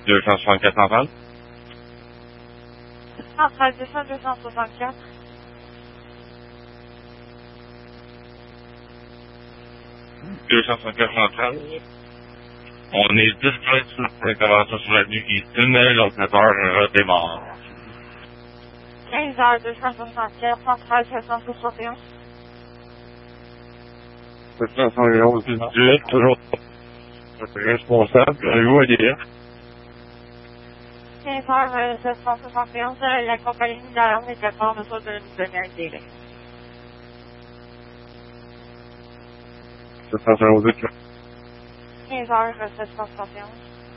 264 centrales. Centrale 264. 264 centrales. On est discret sur l'intervention sur l'avenue Easton, l'ordinateur démarre. 15h 264, centrale 761. 711 18, toujours responsable, avez-vous à dire? 15h 771, la compagnie d'alarme est d'accord, mais ça de nous donner un délai. 711 15h 771.